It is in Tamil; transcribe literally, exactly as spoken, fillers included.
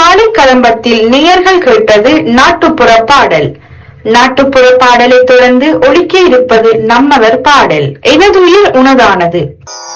காலை கதம்பத்தில் நேயர்கள் கேட்டது நாட்டுப்புற பாடல். நாட்டுப்புற பாடலை தொடர்ந்து ஒலிக்க இருப்பது நம்மவர் பாடல். எனதுயிர் உனதானது.